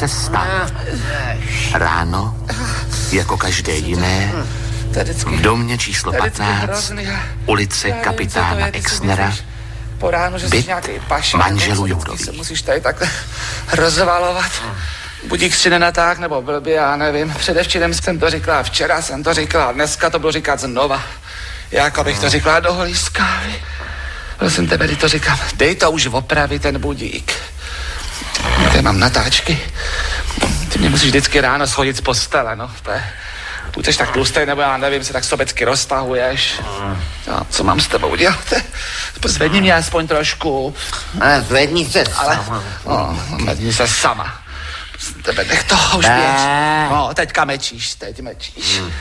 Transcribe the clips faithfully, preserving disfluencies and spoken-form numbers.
se stát. Ráno, jako každé jiné, v domě číslo patnáct, ulice kapitána Exnera, byt manželů Joudových. Se musíš tady takhle rozvalovat. Budík si nenatáh, nebo blbě, já nevím. Předevčírem jsem to říkala, včera jsem to říkala, dneska to budu říkat znova. Jako bych to říkala do holí z kávy. Prosím tebe, kdy to říkám, dej to už opravit ten budík. Tady mám natáčky. Ty mě musíš vždycky ráno schodit z postele, no. To je, buď jsi tak tlustej, nebo já nevím, se tak sobecky roztahuješ. No, co mám s tebou dělat? Zvedni mě aspoň trošku. Ale zvedni se Ale, sama. no, zvedni se sama. Tebe nech toho už běž. No, teďka mečíš, teď mečíš. Hmm.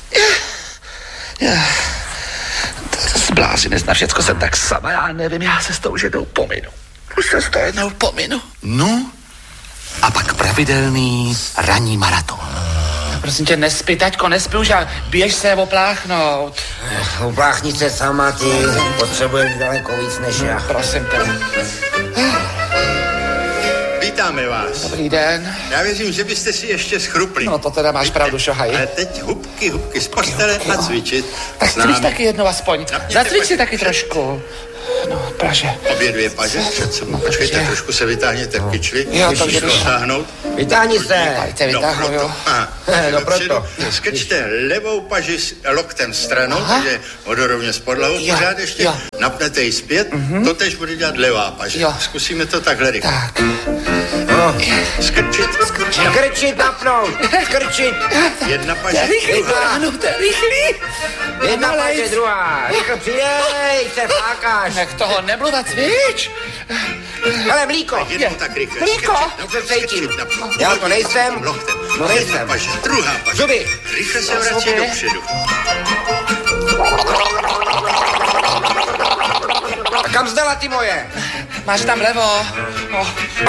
Zblázím, na všecko jsem tak sama, já nevím, já se s tou už jednou pominu. Už se s tou jednou pominu. No, a pak pravidelný ranní maraton. Prosím tě, nespí, taťko, nespí už a běž se opláchnout. Opláchni se sama, ty potřebuješ daleko víc než já. Prosím tě. Vítáme vás. Dobrý den. Já věřím, že byste si ještě schrupli. No to teda máš pravdu, šohaj. Ale teď hubky, hubky z postele a cvičit. Tak cvič taky jednou aspoň. Zacvič si taky trošku. trošku. No, paže. Obě dvě paže před sebou. Počkejte, trošku se vytáhněte v kyčli. Jo, to Musíš když- dotáhnout. Vytáhni se. Tady se vytáhnu, jo. Aha. No Dopředu. proto. Skrčte levou paži s loktem stranou, Aha. takže vodorovně s podlahou. Jo, Pořád ještě jo. napnete ji zpět. To tež bude dělat levá paže. Jo. Zkusíme to takhle rychle. Tak. No. Skrčit. Skrčit, napnout. Skrčit. Jedna paže. Rychlý, ano, to je rychlý. Jedna Pomalejc. paže, druhá. Rychle přijej, se flákáš. Nech toho nemluvat, cvič. Hele, mlíko. Jednou tak rychle. Mlíko. Dobře cítím. Napnout. Já to nejsem. Loktem. No Jedna nejsem. paže, druhá paže. Zuby. Rychle se vrací Zuby. dopředu. A kam zdala ty moje? Máš tam levo. No.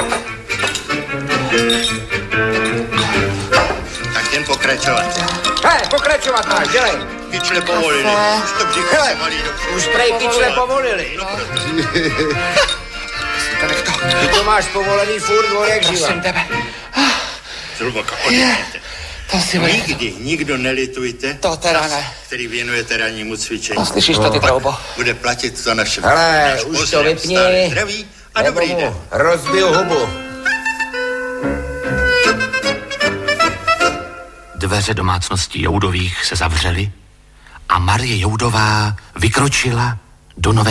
Tak jen pokračovat. Hele, pokračovat máš, dělej. Kyčle povolili. Už to břicho Hele, se valí dopředu. už prej kyčle povolili. No, proto. To nech to. Ty to máš povolený furt, vole, jak živa. Prosím tebe. Zhluboka oddychněte. To si bude. Nikdy nikdo nelitujte, To teda ne. který věnujete rannímu cvičení. No, slyšíš to, ty troubo? Bude platit to naše. Hele, náš už to pozdrav, vypni. stále zdraví a Nebo dobrý mu den. rozbiju hubu. Dveře domácnosti Joudových se zavřely a Marie Joudová vykročila do nové